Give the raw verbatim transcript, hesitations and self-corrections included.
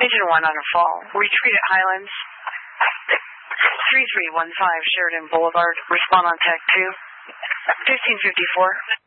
Engine one on a fall. Retreat at Highlands. three three one five Sheridan Boulevard. Respond on Tech two. fifteen fifty-four.